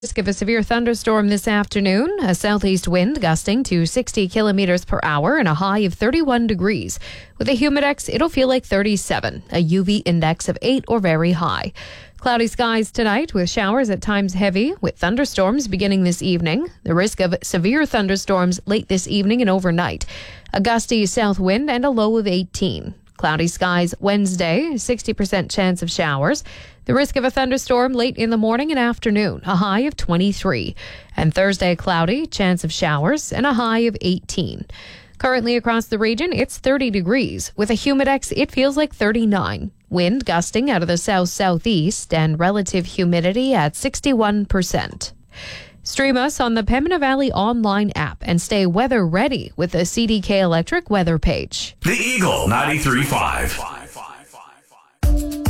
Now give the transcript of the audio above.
Risk of a severe thunderstorm this afternoon. A southeast wind gusting to 60 kilometers per hour and a high of 31 degrees. With a humidex, it'll feel like 37. A UV index of 8 or very high. Cloudy skies tonight with showers at times heavy with thunderstorms beginning this evening. The risk of severe thunderstorms late this evening and overnight. A gusty south wind and a low of 18. Cloudy skies Wednesday, 60% chance of showers. The risk of a thunderstorm late in the morning and afternoon, a high of 23. And Thursday, cloudy, chance of showers, and a high of 18. Currently across the region, it's 30 degrees. With a humidex, it feels like 39. Wind gusting out of the south-southeast and relative humidity at 61%. Stream us on the Pembina Valley online app and stay weather ready with the CDK Electric weather page. The Eagle 93.5.